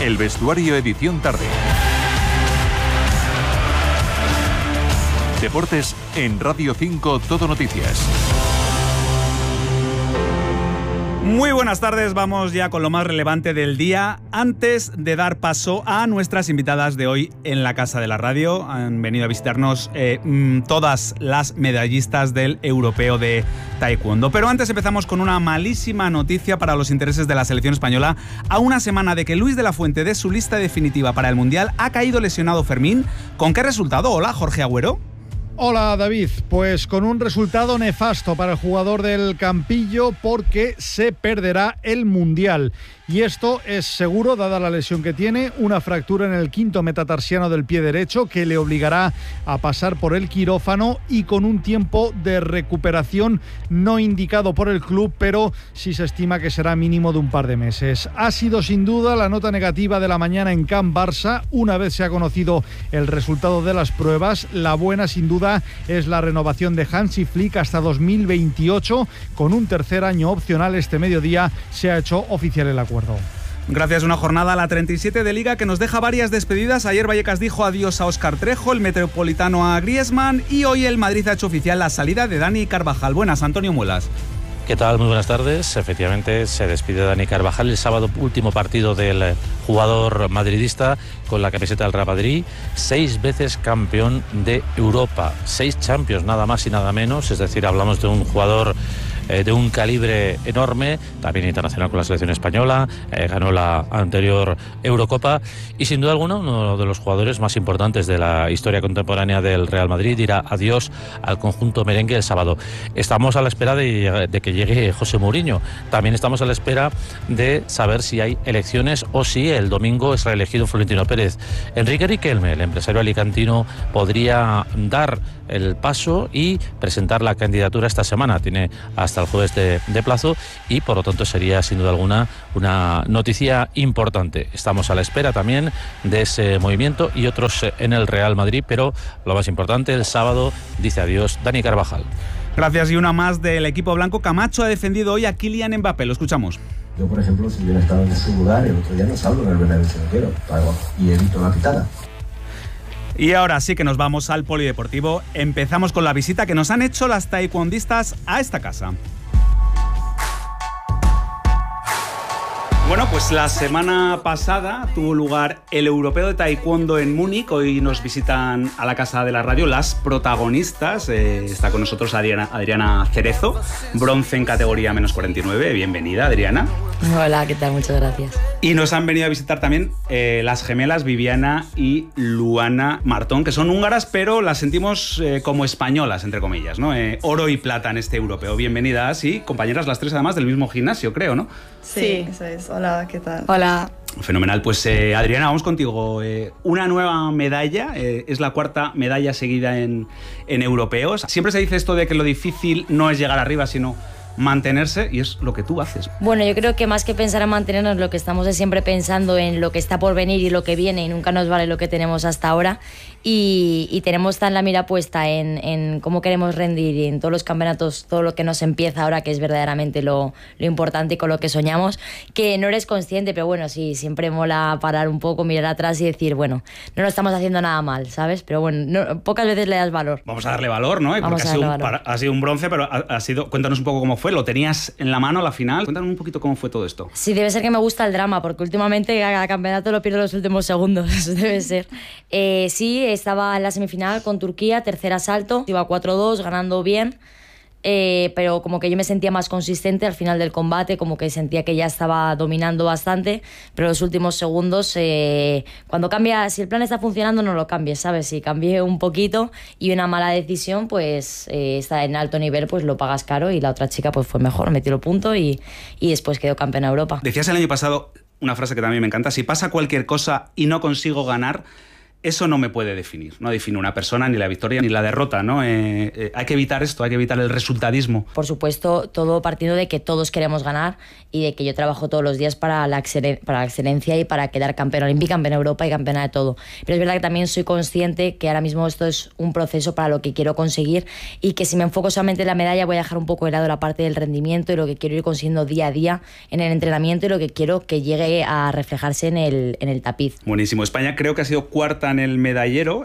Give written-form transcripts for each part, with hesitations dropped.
El Vestuario edición tarde. Deportes en Radio 5 Todo Noticias. Muy buenas tardes, vamos ya con lo más relevante del día. Antes de dar paso a nuestras invitadas de hoy en la Casa de la Radio, han venido a visitarnos todas las medallistas del Europeo de Taekwondo. Pero antes empezamos con una malísima noticia para los intereses de la selección española. A una semana de que Luis de la Fuente dé su lista definitiva para el Mundial, ha caído lesionado Fermín. ¿Con qué resultado? Hola, Jorge Agüero. Hola David, pues con un resultado nefasto para el jugador del Campillo porque se perderá el Mundial. Y esto es seguro, dada la lesión que tiene, una fractura en el quinto metatarsiano del pie derecho que le obligará a pasar por el quirófano y con un tiempo de recuperación no indicado por el club, pero sí se estima que será mínimo de un par de meses. Ha sido sin duda la nota negativa de la mañana en Camp Barça. Una vez se ha conocido el resultado de las pruebas, la buena sin duda es la renovación de Hansi Flick hasta 2028, con un tercer año opcional. Este mediodía se ha hecho oficial el acuerdo. Gracias, una jornada a la 37 de Liga que nos deja varias despedidas. Ayer Vallecas dijo adiós a Óscar Trejo, el Metropolitano a Griezmann y hoy el Madrid ha hecho oficial la salida de Dani Carvajal. Buenas, Antonio Muelas. ¿Qué tal? Muy buenas tardes. Efectivamente, se despide Dani Carvajal el sábado, último partido del jugador madridista con la camiseta del Real Madrid, 6 veces campeón de Europa, 6 Champions, nada más y nada menos, es decir, hablamos de un jugador de un calibre enorme, también internacional con la selección española, ganó la anterior Eurocopa y sin duda alguna uno de los jugadores más importantes de la historia contemporánea del Real Madrid. Dirá adiós al conjunto merengue el sábado. Estamos a la espera de que llegue José Mourinho, también estamos a la espera de saber si hay elecciones o si el domingo es reelegido Florentino Pérez. Enrique Riquelme, el empresario alicantino, podría dar el paso y presentar la candidatura esta semana, tiene hasta el jueves de plazo y por lo tanto sería sin duda alguna una noticia importante. Estamos a la espera también de ese movimiento y otros en el Real Madrid, pero lo más importante, el sábado dice adiós Dani Carvajal. Gracias, y una más del equipo blanco. Camacho ha defendido hoy a Kylian Mbappé, lo escuchamos. Yo, por ejemplo, si hubiera estado en su lugar, el otro día no salgo en el Bernabéu si no quiero, y evito la pitada. Y ahora sí que nos vamos al polideportivo. Empezamos con la visita que nos han hecho las taekwondistas a esta casa. Bueno, pues la semana pasada tuvo lugar el Europeo de Taekwondo en Múnich. Hoy nos visitan a la Casa de la Radio las protagonistas. Está con nosotros Adriana Cerezo, bronce en categoría menos 49. Bienvenida, Adriana. Hola, ¿qué tal? Muchas gracias. Y nos han venido a visitar también las gemelas Viviana y Luana Martón, que son húngaras, pero las sentimos como españolas, entre comillas, ¿no? Oro y plata en este europeo. Bienvenidas y compañeras las tres, además, del mismo gimnasio, creo, ¿no? Sí, eso es. Hola, ¿qué tal? Hola. Fenomenal. Pues Adriana, vamos contigo. Una nueva medalla, es la cuarta medalla seguida en europeos. Siempre se dice esto de que lo difícil no es llegar arriba, sino mantenerse, y es lo que tú haces. Bueno, yo creo que más que pensar en mantenernos, lo que estamos es siempre pensando en lo que está por venir y lo que viene, y nunca nos vale lo que tenemos hasta ahora, y tenemos tan la mira puesta en cómo queremos rendir y en todos los campeonatos, todo lo que nos empieza ahora, que es verdaderamente lo importante y con lo que soñamos, que no eres consciente, pero bueno, sí, siempre mola parar un poco, mirar atrás y decir, bueno, no lo estamos haciendo nada mal, ¿sabes? Pero bueno, pocas veces le das valor. Vamos a darle valor, ¿no? Porque ha sido un bronce, pero cuéntanos un poco cómo fue. ¿Lo tenías en la mano a la final? Cuéntanos un poquito cómo fue todo esto. Sí, debe ser que me gusta el drama, porque últimamente cada campeonato lo pierdo en los últimos segundos. Debe ser. Sí, estaba en la semifinal con Turquía, tercer asalto, iba 4-2, ganando bien. Pero como que yo me sentía más consistente al final del combate, como que sentía que ya estaba dominando bastante, pero los últimos segundos, cuando cambia, si el plan está funcionando no lo cambies, ¿sabes? Si cambié un poquito y una mala decisión, pues está en alto nivel, pues lo pagas caro, y la otra chica pues fue mejor, metió el punto y después quedó campeona de Europa. Decías el año pasado una frase que también me encanta: si pasa cualquier cosa y no consigo ganar, eso no me puede definir, no define una persona, ni la victoria ni la derrota, ¿no? Hay que evitar esto, hay que evitar el resultadismo. Por supuesto, todo partiendo de que todos queremos ganar y de que yo trabajo todos los días para la excelencia y para quedar campeona olímpica, campeona de Europa y campeona de todo. Pero es verdad que también soy consciente que ahora mismo esto es un proceso para lo que quiero conseguir y que si me enfoco solamente en la medalla voy a dejar un poco de lado la parte del rendimiento y lo que quiero ir consiguiendo día a día en el entrenamiento y lo que quiero que llegue a reflejarse en el tapiz. Buenísimo. España creo que ha sido cuarta en el medallero,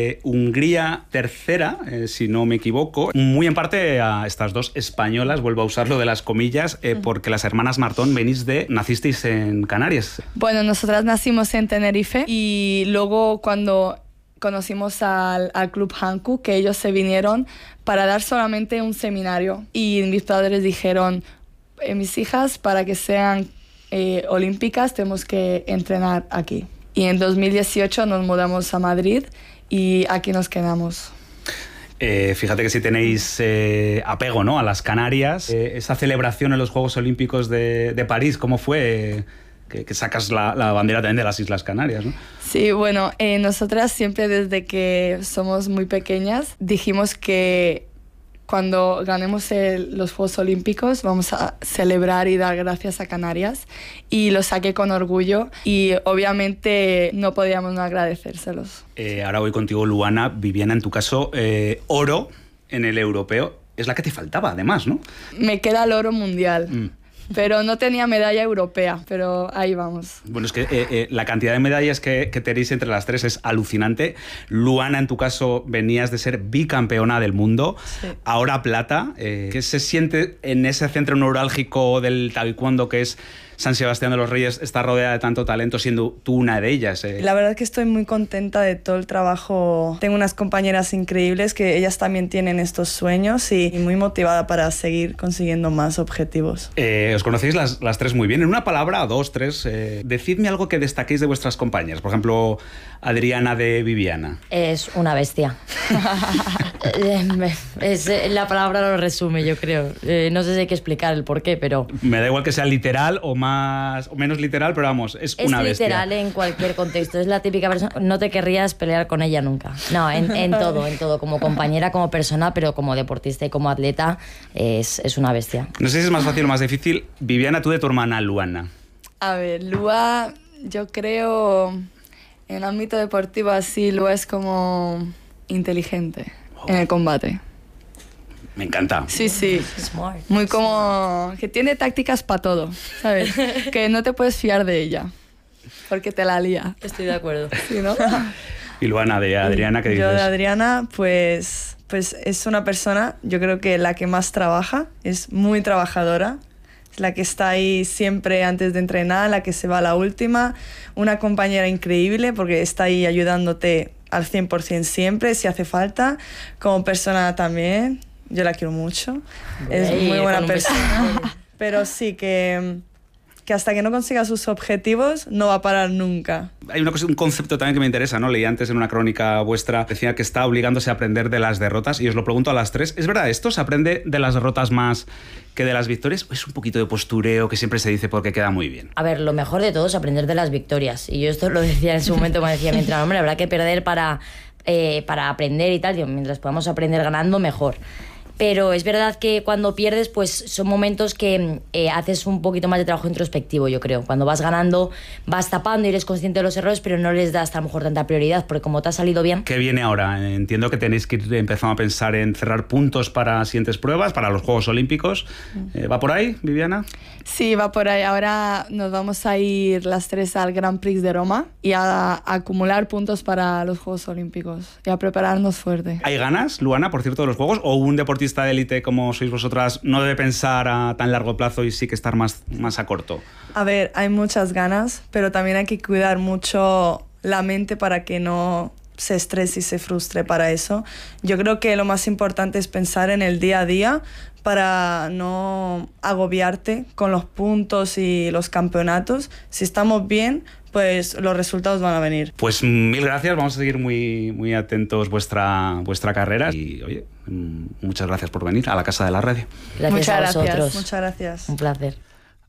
Hungría tercera, si no me equivoco, muy en parte a estas dos españolas, vuelvo a usar lo de las comillas, porque las hermanas Martón nacisteis en Canarias. Bueno, nosotras nacimos en Tenerife y luego cuando conocimos al Club Hankook, que ellos se vinieron para dar solamente un seminario y mis padres dijeron, mis hijas, para que sean olímpicas tenemos que entrenar aquí. Y en 2018 nos mudamos a Madrid y aquí nos quedamos. Fíjate que si tenéis apego, ¿no?, a las Canarias, esa celebración en los Juegos Olímpicos de París, ¿cómo fue que sacas la bandera también de las Islas Canarias, ¿no? Sí, bueno, nosotras siempre desde que somos muy pequeñas dijimos que cuando ganemos los Juegos Olímpicos vamos a celebrar y dar gracias a Canarias y lo saqué con orgullo y obviamente no podíamos no agradecérselos. Ahora voy contigo, Luana. Viviana, en tu caso, oro en el europeo es la que te faltaba además, ¿no? Me queda el oro mundial. Pero no tenía medalla europea, pero ahí vamos. Bueno, es que la cantidad de medallas que tenéis entre las tres es alucinante. Luana, en tu caso, venías de ser bicampeona del mundo, sí. Ahora plata. ¿Qué se siente en ese centro neurálgico del taekwondo que es San Sebastián de los Reyes, estar rodeada de tanto talento, siendo tú una de ellas? La verdad es que estoy muy contenta de todo el trabajo. Tengo unas compañeras increíbles que ellas también tienen estos sueños y muy motivada para seguir consiguiendo más objetivos. Os conocéis las tres muy bien. En una palabra, dos, tres, decidme algo que destaquéis de vuestras compañeras. Por ejemplo, Adriana de Viviana. Es una bestia. La palabra lo resume, yo creo. No sé si hay que explicar el porqué, pero... Me da igual que sea literal o menos literal, pero vamos, es una bestia. Es literal en cualquier contexto. Es la típica persona... No te querrías pelear con ella nunca. No, en todo. Como compañera, como persona, pero como deportista y como atleta, es una bestia. No sé si es más fácil o más difícil. Viviana, tú de tu hermana, Luana. A ver, Lua, yo creo... En el ámbito deportivo así, Lua es como inteligente en el combate. Me encanta. Sí. Smart. Muy como... Que tiene tácticas para todo, ¿sabes? Que no te puedes fiar de ella, porque te la lía. Estoy de acuerdo. Sí, ¿no? Y Luana, de Adriana, ¿qué dices? Yo de Adriana, pues es una persona, yo creo que la que más trabaja, es muy trabajadora. Es la que está ahí siempre antes de entrenar, la que se va a la última. Una compañera increíble porque está ahí ayudándote al 100% siempre, si hace falta. Como persona también, yo la quiero mucho. Es muy buena persona. Pero sí que hasta que no consiga sus objetivos no va a parar nunca. Hay un concepto también que me interesa, ¿no? Leí antes en una crónica vuestra, decía que está obligándose a aprender de las derrotas, y os lo pregunto a las tres. ¿Es verdad esto? ¿Se aprende de las derrotas más que de las victorias? ¿O es un poquito de postureo que siempre se dice porque queda muy bien? A ver, lo mejor de todo es aprender de las victorias. Y yo esto lo decía en su momento cuando decía mi entrenador, hombre, habrá que perder para aprender y tal. Digo, mientras podamos aprender ganando, mejor. Pero es verdad que cuando pierdes, pues son momentos que haces un poquito más de trabajo introspectivo, yo creo. Cuando vas ganando, vas tapando y eres consciente de los errores, pero no les das a lo mejor tanta prioridad, porque como te ha salido bien... ¿Qué viene ahora? Entiendo que tenéis que ir empezando a pensar en cerrar puntos para siguientes pruebas, para los Juegos Olímpicos. ¿Va por ahí, Viviana? Sí, va por ahí. Ahora nos vamos a ir las tres al Grand Prix de Roma y a acumular puntos para los Juegos Olímpicos y a prepararnos fuerte. ¿Hay ganas, Luana, por cierto, de los Juegos? ¿O un deportista de élite como sois vosotras no debe pensar a tan largo plazo y sí que estar más a corto? A ver, hay muchas ganas, pero también hay que cuidar mucho la mente para que no se estrese y se frustre para eso. Yo creo que lo más importante es pensar en el día a día para no agobiarte con los puntos y los campeonatos. Si estamos bien, pues los resultados van a venir. Pues mil gracias, vamos a seguir muy atentos vuestra carrera y oye, muchas gracias por venir a la Casa de la Radio. Gracias a vosotros. Muchas gracias. Un placer.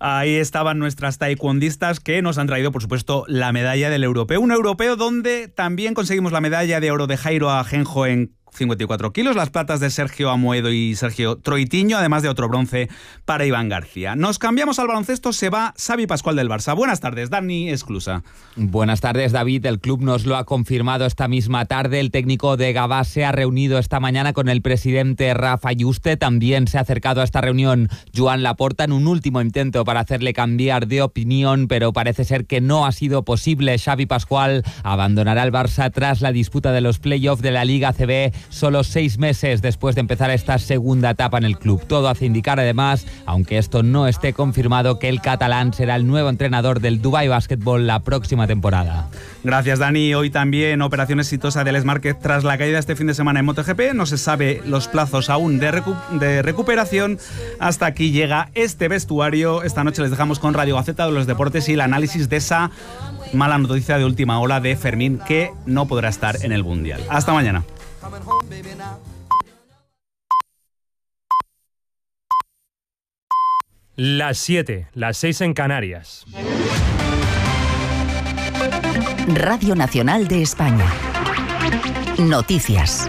Ahí estaban nuestras taekwondistas que nos han traído, por supuesto, la medalla del europeo. Un europeo donde también conseguimos la medalla de oro de Jairo Ajenjo en 54 kilos, las platas de Sergio Amoedo y Sergio Troitiño, además de otro bronce para Iván García. Nos cambiamos al baloncesto, se va Xavi Pascual del Barça. Buenas tardes, Dani Esclusa. Buenas tardes, David. El club nos lo ha confirmado esta misma tarde. El técnico de Gavà se ha reunido esta mañana con el presidente Rafa Yuste. También se ha acercado a esta reunión Joan Laporta en un último intento para hacerle cambiar de opinión, pero parece ser que no ha sido posible. Xavi Pascual abandonará el Barça tras la disputa de los playoffs de la Liga ACB, solo 6 meses después de empezar esta segunda etapa en el club. Todo hace indicar, además, aunque esto no esté confirmado, que el catalán será el nuevo entrenador del Dubai Basketball la próxima temporada. Gracias, Dani. Hoy también operación exitosa de Alex Márquez tras la caída este fin de semana en MotoGP. No se sabe los plazos aún de recuperación. Hasta aquí llega este vestuario. Esta noche les dejamos con Radio Gaceta de los Deportes y el análisis de esa mala noticia de última hora de Fermín, que no podrá estar en el Mundial. Hasta mañana. Las 7, las 6 en Canarias. Radio Nacional de España. Noticias.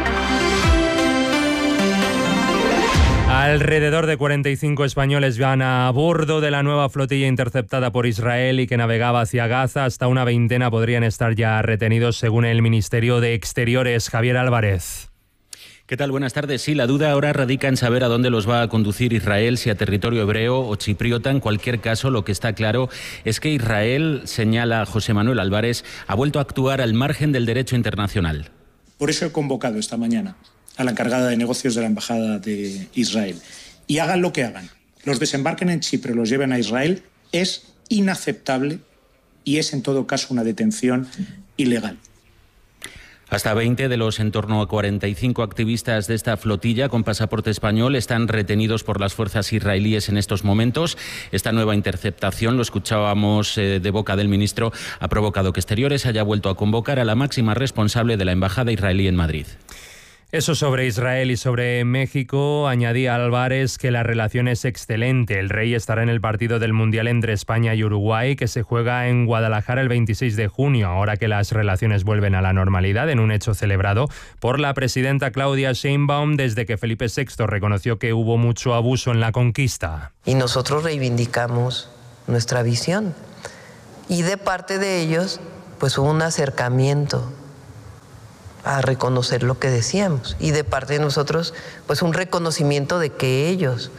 Alrededor de 45 españoles van a bordo de la nueva flotilla interceptada por Israel y que navegaba hacia Gaza. Hasta una veintena podrían estar ya retenidos, según el Ministerio de Exteriores. Javier Álvarez. ¿Qué tal? Buenas tardes. Sí, la duda ahora radica en saber a dónde los va a conducir Israel, si a territorio hebreo o chipriota. En cualquier caso, lo que está claro es que Israel, señala José Manuel Álvarez, ha vuelto a actuar al margen del derecho internacional. Por eso he convocado esta mañana a la encargada de negocios de la Embajada de Israel. Y hagan lo que hagan, los desembarquen en Chipre o los lleven a Israel, es inaceptable y es en todo caso una detención ilegal. Hasta 20 de los en torno a 45 activistas de esta flotilla con pasaporte español están retenidos por las fuerzas israelíes en estos momentos. Esta nueva interceptación, lo escuchábamos de boca del ministro, ha provocado que Exteriores haya vuelto a convocar a la máxima responsable de la embajada israelí en Madrid. Eso sobre Israel y sobre México. Añadía Álvarez que la relación es excelente. El Rey estará en el partido del Mundial entre España y Uruguay, que se juega en Guadalajara el 26 de junio, ahora que las relaciones vuelven a la normalidad, en un hecho celebrado por la presidenta Claudia Sheinbaum desde que Felipe VI reconoció que hubo mucho abuso en la conquista. Y nosotros reivindicamos nuestra visión. Y de parte de ellos, pues hubo un acercamiento a reconocer lo que decíamos, y de parte de nosotros pues un reconocimiento de que ellos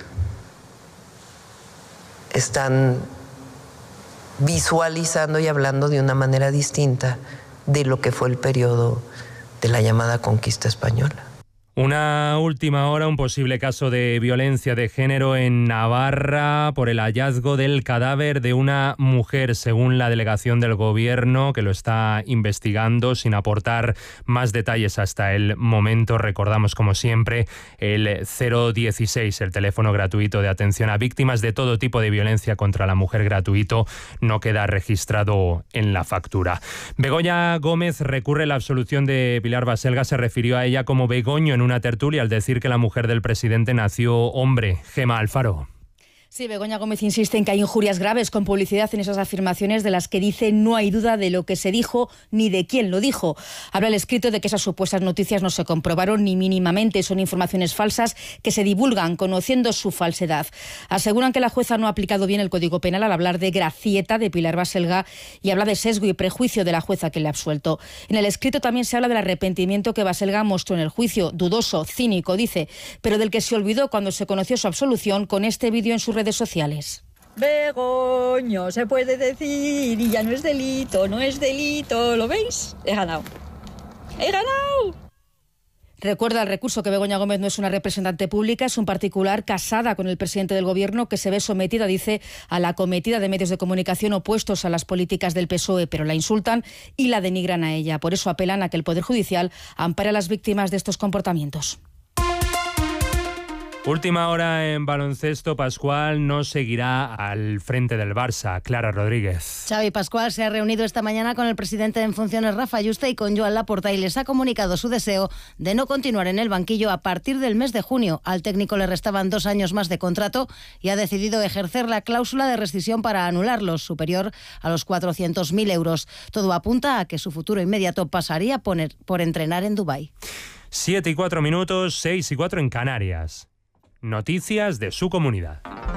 están visualizando y hablando de una manera distinta de lo que fue el periodo de la llamada conquista española. Una última hora, un posible caso de violencia de género en Navarra por el hallazgo del cadáver de una mujer, según la delegación del gobierno, que lo está investigando sin aportar más detalles hasta el momento. Recordamos, como siempre, el 016, el teléfono gratuito de atención a víctimas de todo tipo de violencia contra la mujer, gratuito, no queda registrado en la factura. Begoña Gómez recurre la absolución de Pilar Baselga, se refirió a ella como Begoño en una tertulia al decir que la mujer del presidente nació hombre. Gema Alfaro. Sí, Begoña Gómez insiste en que hay injurias graves con publicidad en esas afirmaciones de las que dice no hay duda de lo que se dijo ni de quién lo dijo. Habla el escrito de que esas supuestas noticias no se comprobaron ni mínimamente, son informaciones falsas que se divulgan conociendo su falsedad. Aseguran que la jueza no ha aplicado bien el Código Penal al hablar de gracieta de Pilar Baselga y habla de sesgo y prejuicio de la jueza que le ha absuelto. En el escrito también se habla del arrepentimiento que Baselga mostró en el juicio, dudoso, cínico, dice, pero del que se olvidó cuando se conoció su absolución con este vídeo en su redes sociales. Begoño, se puede decir y ya no es delito, ¿lo veis? He ganado. Recuerda el recurso que Begoña Gómez no es una representante pública, es un particular casada con el presidente del gobierno que se ve sometida, dice, a la acometida de medios de comunicación opuestos a las políticas del PSOE, pero la insultan y la denigran a ella. Por eso apelan a que el Poder Judicial ampare a las víctimas de estos comportamientos. Última hora en baloncesto. Pascual no seguirá al frente del Barça. Clara Rodríguez. Xavi Pascual se ha reunido esta mañana con el presidente en funciones Rafa Yuste y con Joan Laporta y les ha comunicado su deseo de no continuar en el banquillo a partir del mes de junio. Al técnico le restaban 2 años más de contrato y ha decidido ejercer la cláusula de rescisión para anularlo, superior a los 400.000 euros. Todo apunta a que su futuro inmediato pasaría por entrenar en Dubái. 7:04, 6:04 en Canarias. Noticias de su comunidad.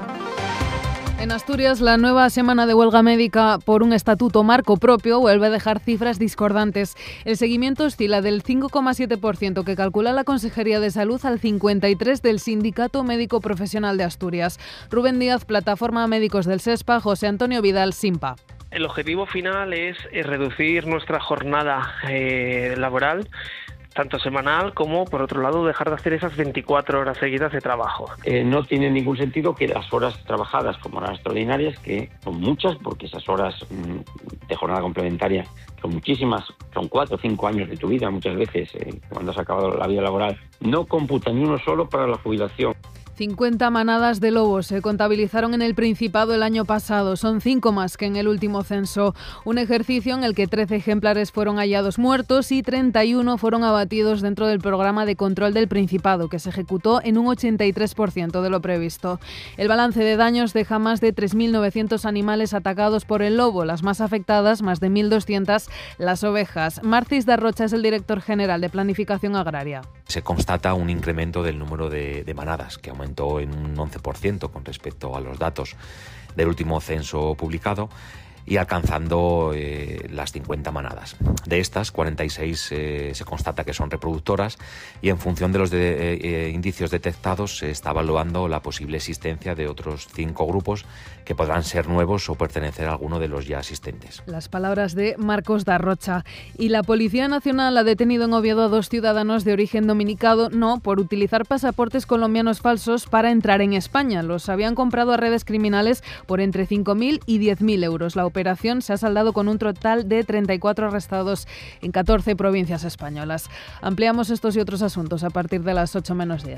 En Asturias, la nueva semana de huelga médica por un estatuto marco propio vuelve a dejar cifras discordantes. El seguimiento oscila del 5,7% que calcula la Consejería de Salud al 53% del Sindicato Médico Profesional de Asturias. Rubén Díaz, Plataforma Médicos del SESPA, José Antonio Vidal, SIMPA. El objetivo final es reducir nuestra jornada laboral, tanto semanal como, por otro lado, dejar de hacer esas 24 horas seguidas de trabajo. No tiene ningún sentido que las horas trabajadas como horas extraordinarias, que son muchas, porque esas horas de jornada complementaria son muchísimas, son 4 o 5 años de tu vida muchas veces, cuando has acabado la vida laboral, no computan ni uno solo para la jubilación. 50 manadas de lobos se contabilizaron en el Principado el año pasado. Son 5 más que en el último censo. Un ejercicio en el que 13 ejemplares fueron hallados muertos y 31 fueron abatidos dentro del programa de control del Principado, que se ejecutó en un 83% de lo previsto. El balance de daños deja más de 3.900 animales atacados por el lobo. Las más afectadas, más de 1.200, las ovejas. Marcis Darrocha es el director general de Planificación Agraria. Se constata un incremento del número de manadas, que aumentó en un 11% con respecto a los datos del último censo publicado, y alcanzando las 50 manadas. De estas, 46 se constata que son reproductoras, y en función de los indicios detectados se está evaluando la posible existencia de otros 5 grupos que podrán ser nuevos o pertenecer a alguno de los ya existentes. Las palabras de Marcos Darrocha. Y la Policía Nacional ha detenido en Oviedo a 2 ciudadanos de origen dominicano por utilizar pasaportes colombianos falsos para entrar en España. Los habían comprado a redes criminales por entre 5.000 y 10.000 euros. La operación se ha saldado con un total de 34 arrestados en 14 provincias españolas. Ampliamos estos y otros asuntos a partir de las 8 menos 10.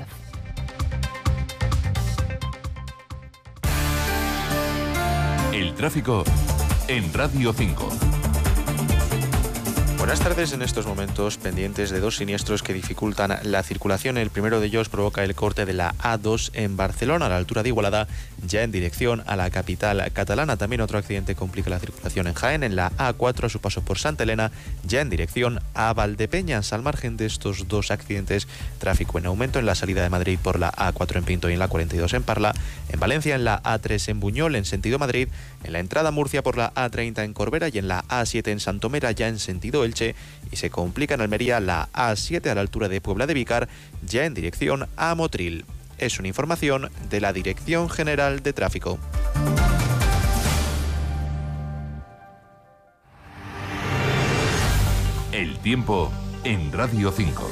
El tráfico en Radio 5. Buenas tardes. En estos momentos pendientes de 2 siniestros que dificultan la circulación. El primero de ellos provoca el corte de la A2 en Barcelona, a la altura de Igualada, ya en dirección a la capital catalana. También otro accidente complica la circulación en Jaén, en la A4 a su paso por Santa Elena, ya en dirección a Valdepeñas. Al margen de estos 2 accidentes, tráfico en aumento en la salida de Madrid por la A4 en Pinto y en la 42 en Parla, en Valencia en la A3 en Buñol en sentido Madrid, en la entrada a Murcia por la A30 en Corbera y en la A7 en Santomera ya en sentido Elche, y se complica en Almería la A7 a la altura de Puebla de Vícar, ya en dirección a Motril. Es una información de la Dirección General de Tráfico. El tiempo en Radio 5.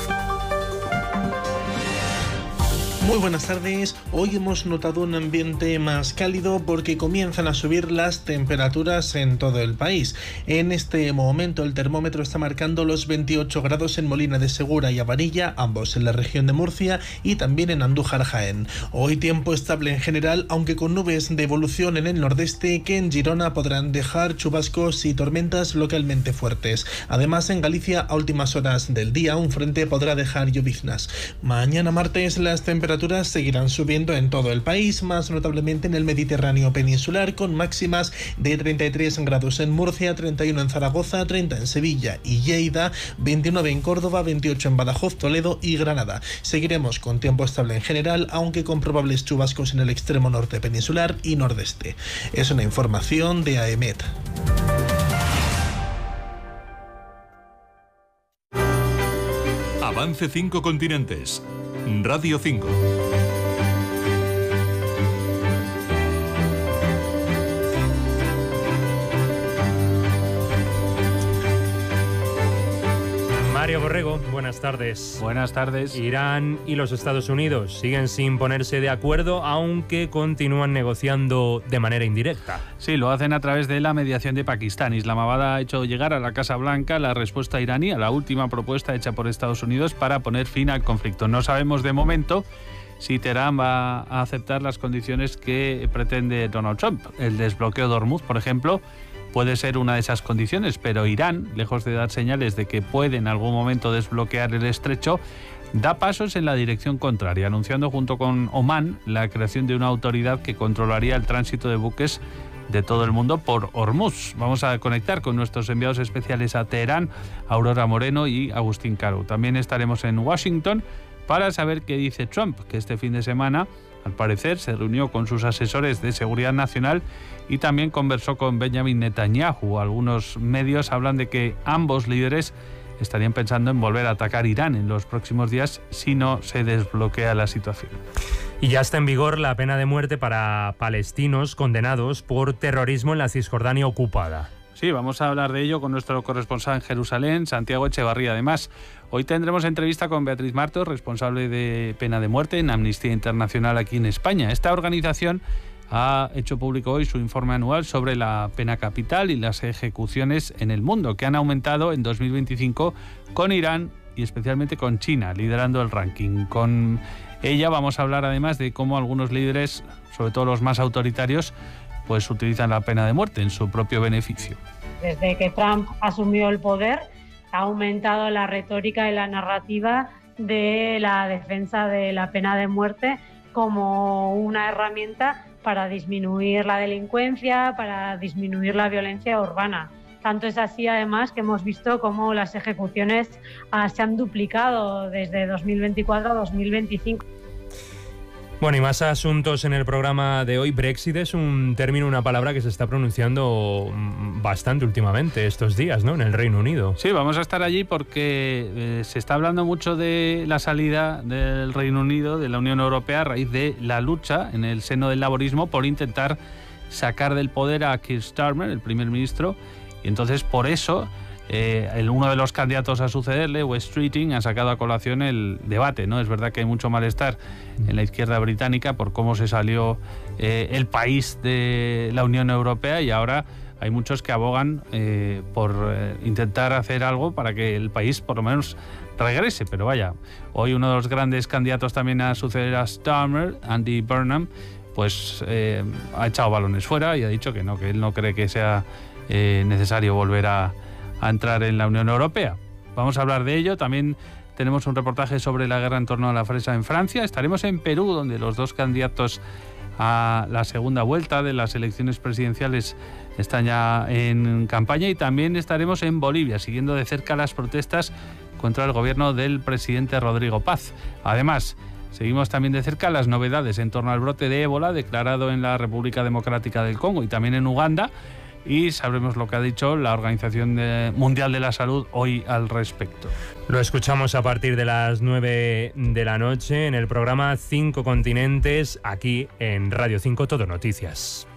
Muy buenas tardes. Hoy hemos notado un ambiente más cálido porque comienzan a subir las temperaturas en todo el país. En este momento el termómetro está marcando los 28 grados en Molina de Segura y Avarilla, ambos en la región de Murcia, y también en Andújar, Jaén. Hoy tiempo estable en general, aunque con nubes de evolución en el nordeste que en Girona podrán dejar chubascos y tormentas localmente fuertes. Además, en Galicia a últimas horas del día un frente podrá dejar lloviznas. Mañana martes las temperaturas seguirán subiendo en todo el país, más notablemente en el Mediterráneo peninsular, con máximas de 33 grados en Murcia, 31 en Zaragoza, 30 en Sevilla y Lleida, 29 en Córdoba, 28 en Badajoz, Toledo y Granada. Seguiremos con tiempo estable en general, aunque con probables chubascos en el extremo norte peninsular y nordeste. Es una información de AEMET. Avance 5 continentes. Radio 5. Mario Borrego, buenas tardes. Buenas tardes. Irán y los Estados Unidos siguen sin ponerse de acuerdo, aunque continúan negociando de manera indirecta. Sí, lo hacen a través de la mediación de Pakistán. Islamabad ha hecho llegar a la Casa Blanca la respuesta iraní a la última propuesta hecha por Estados Unidos para poner fin al conflicto. No sabemos de momento si Teherán va a aceptar las condiciones que pretende Donald Trump. El desbloqueo de Hormuz, por ejemplo, puede ser una de esas condiciones, pero Irán, lejos de dar señales de que puede en algún momento desbloquear el estrecho, da pasos en la dirección contraria, anunciando junto con Omán la creación de una autoridad que controlaría el tránsito de buques de todo el mundo por Hormuz. Vamos a conectar con nuestros enviados especiales a Teherán, Aurora Moreno y Agustín Caro. También estaremos en Washington para saber qué dice Trump, que este fin de semana, al parecer, se reunió con sus asesores de seguridad nacional y también conversó con Benjamin Netanyahu. Algunos medios hablan de que ambos líderes estarían pensando en volver a atacar Irán en los próximos días si no se desbloquea la situación. Y ya está en vigor la pena de muerte para palestinos condenados por terrorismo en la Cisjordania ocupada. Sí, vamos a hablar de ello con nuestro corresponsal en Jerusalén, Santiago Echevarría. Además, hoy tendremos entrevista con Beatriz Martos, responsable de pena de muerte en Amnistía Internacional aquí en España. Esta organización ha hecho público hoy su informe anual sobre la pena capital y las ejecuciones en el mundo, que han aumentado en 2025 con Irán y especialmente con China, liderando el ranking. Con ella vamos a hablar además de cómo algunos líderes, sobre todo los más autoritarios, pues utilizan la pena de muerte en su propio beneficio. Desde que Trump asumió el poder, ha aumentado la retórica y la narrativa de la defensa de la pena de muerte como una herramienta para disminuir la delincuencia, para disminuir la violencia urbana. Tanto es así, además, que hemos visto cómo las ejecuciones se han duplicado desde 2024 a 2025. Bueno, y más asuntos en el programa de hoy. Brexit es un término, una palabra que se está pronunciando bastante últimamente estos días, ¿no?, en el Reino Unido. Sí, vamos a estar allí porque se está hablando mucho de la salida del Reino Unido de la Unión Europea a raíz de la lucha en el seno del laborismo por intentar sacar del poder a Keir Starmer, el primer ministro, y entonces por eso uno de los candidatos a sucederle, Wes Streeting, ha sacado a colación el debate, ¿no? Es verdad que hay mucho malestar en la izquierda británica por cómo se salió el país de la Unión Europea y ahora hay muchos que abogan por intentar hacer algo para que el país por lo menos regrese. Pero vaya, hoy uno de los grandes candidatos también a suceder a Starmer, Andy Burnham, pues ha echado balones fuera y ha dicho que no, que él no cree que sea necesario volver a entrar en la Unión Europea. Vamos a hablar de ello. También tenemos un reportaje sobre la guerra en torno a la fresa en Francia. Estaremos en Perú, donde los dos candidatos a la segunda vuelta de las elecciones presidenciales están ya en campaña, y también estaremos en Bolivia, siguiendo de cerca las protestas contra el gobierno del presidente Rodrigo Paz. Además, seguimos también de cerca las novedades en torno al brote de ébola declarado en la República Democrática del Congo y también en Uganda, y sabremos lo que ha dicho la Organización Mundial de la Salud hoy al respecto. Lo escuchamos a partir de las 9 de la noche en el programa 5 Continentes, aquí en Radio 5 Todo Noticias.